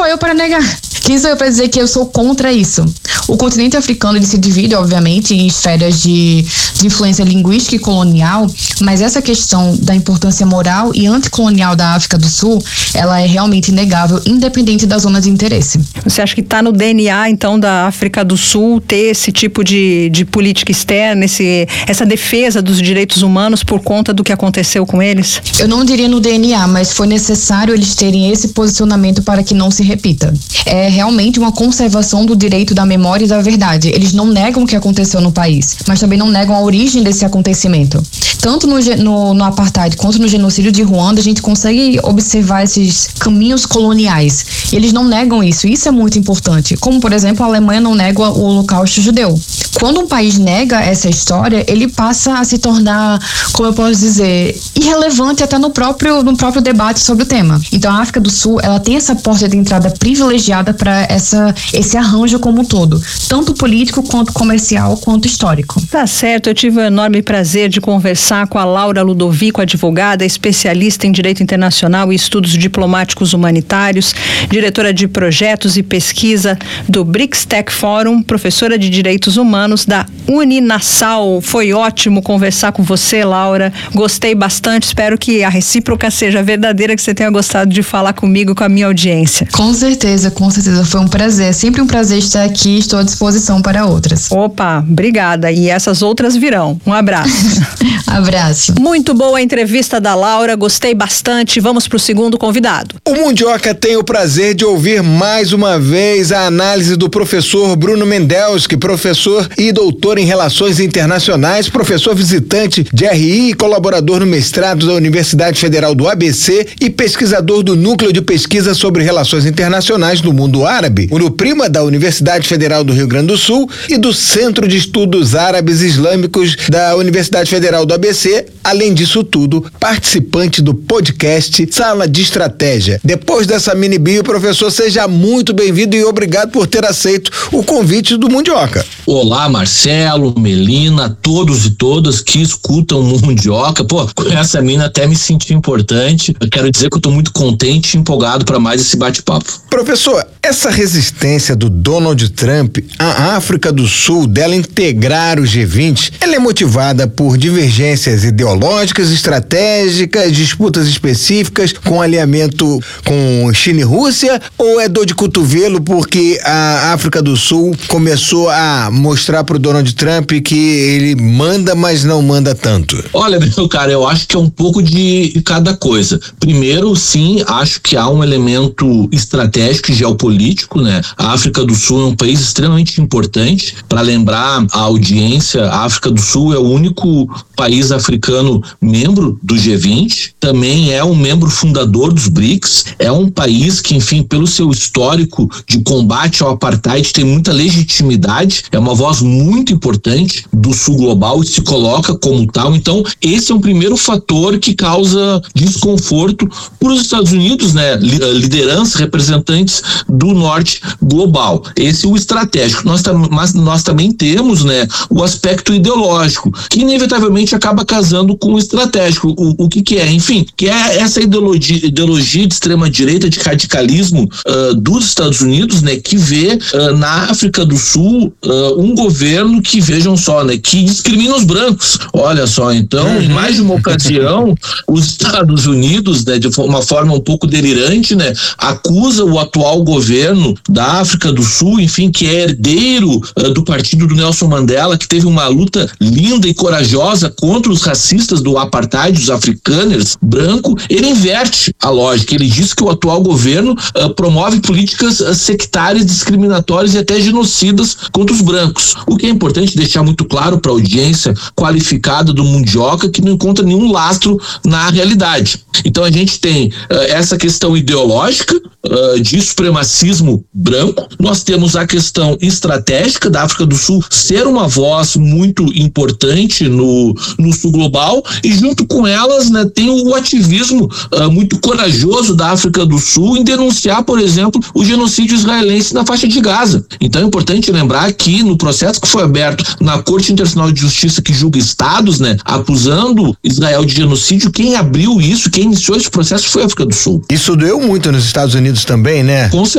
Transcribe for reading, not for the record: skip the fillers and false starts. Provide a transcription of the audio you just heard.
sou eu para negar? Quem sou eu para dizer que eu sou contra isso? O continente africano, ele se divide, obviamente, em esferas de influência linguística e colonial, mas essa questão da importância moral e anticolonial da África do Sul, ela é realmente inegável, independente da zona de interesse. Você acha que está no DNA, então, da África do Sul ter esse tipo de política externa, essa defesa dos direitos humanos por conta do que aconteceu com eles? Eu não diria no DNA, mas foi necessário eles terem esse posicionamento para que não se repita. É realmente uma conservação do direito da memória e da verdade. Eles não negam o que aconteceu no país, mas também não negam a origem desse acontecimento. Tanto no apartheid quanto no genocídio de Ruanda, a gente consegue observar esses caminhos coloniais. Eles não negam isso. Isso é muito importante. Como, por exemplo, a Alemanha não nega o Holocausto judeu. Quando um país nega essa história, ele passa a se tornar, como eu posso dizer, irrelevante até no próprio debate sobre o tema. Então, a África do Sul, ela tem essa porta de entrada privilegiada para esse arranjo como um todo, tanto político, quanto comercial, quanto histórico. Tá certo, eu tive o enorme prazer de conversar com a Laura Ludovico, advogada, especialista em Direito Internacional e Estudos Diplomáticos Humanitários, diretora de Projetos e Pesquisa do BRICS Tech Forum, professora de Direitos Humanos da Uninassal. Foi ótimo conversar com você, Laura. Gostei bastante, espero que a recíproca seja verdadeira, que você tenha gostado de falar comigo, com a minha audiência. Com certeza, foi um prazer. É sempre um prazer estar aqui, estou à disposição para outras. Opa, obrigada. E essas outras virão. Um abraço. Abraço. Muito boa a entrevista da Laura, gostei bastante. Vamos para o segundo convidado. O Mundioca tem o prazer de ouvir mais uma vez a análise do professor Bruno Mendelski, professor e doutor em Relações Internacionais, professor visitante de RI e colaborador no mestrado da Universidade Federal do ABC e pesquisador do Núcleo de Pesquisa sobre Relações Internacionais do Mundo Árabe, UNUPRIMA da Universidade Federal do Rio Grande do Sul e do Centro de Estudos Árabes Islâmicos da Universidade Federal do ABC, além disso tudo, participante do podcast Sala de Estratégia. Depois dessa mini bio, professor, seja muito bem-vindo e obrigado por ter aceito o convite do Mundioca. Olá, Marcelo, Melina, todos e todas que escutam o Mundioca. Pô, com essa mina até me senti importante. Eu quero dizer que eu tô muito contente e empolgado para mais esse bate-papo. Professor, essa resistência do Donald Trump à África do Sul, dela integrar o G20, ela é motivada por divergências ideológicas, estratégicas, disputas específicas com alinhamento com China e Rússia, ou é dor de cotovelo porque a África do Sul começou a mostrar pro Donald Trump que ele manda, mas não manda tanto? Olha, meu cara, eu acho que é um pouco de cada coisa. Primeiro, sim, acho que há um elemento estratégico e geopolítico, né? A África do Sul é um país extremamente importante. Para lembrar a audiência, a África do Sul é o único país africano membro do G20, também é um membro fundador dos BRICS, é um país que, enfim, pelo seu histórico de combate ao apartheid, tem muita legitimidade, é uma voz muito importante do sul global e se coloca como tal. Então, esse é um primeiro fator que causa desconforto para os Estados Unidos, né? Lideranças, representantes do norte global. Esse é o estratégico. Mas nós também temos, né, o aspecto ideológico, que inevitavelmente acaba casando com o estratégico. O que é? Enfim, que é essa ideologia de extrema-direita, de radicalismo dos Estados Unidos, né, que vê na África do Sul um governo que, vejam só, né, que discrimina os brancos. Olha só, então, em mais de uma ocasião, os Estados Unidos, né, de uma forma um pouco delirante, né, acusa o atual governo da África do Sul, enfim, que é herdeiro do partido do Nelson Mandela, que teve uma luta linda e corajosa contra os racistas do apartheid, os afrikaners branco. Ele inverte a lógica. Ele diz que o atual governo promove políticas sectárias, discriminatórias e até genocidas contra os brancos. O que é importante deixar muito claro para a audiência qualificada do Mundioca, que não encontra nenhum lastro na realidade. Então a gente tem essa questão ideológica de supremacismo branco, nós temos a questão estratégica da África do Sul ser uma voz muito importante no sul global, e junto com elas, né, tem o ativismo muito corajoso da África do Sul em denunciar, por exemplo, o genocídio israelense na faixa de Gaza. Então é importante lembrar que no processo que foi aberto na Corte Internacional de Justiça, que julga estados, né, acusando Israel de genocídio, quem abriu isso, quem iniciou esse processo foi a África do Sul. Isso doeu muito nos Estados Unidos também, né? Com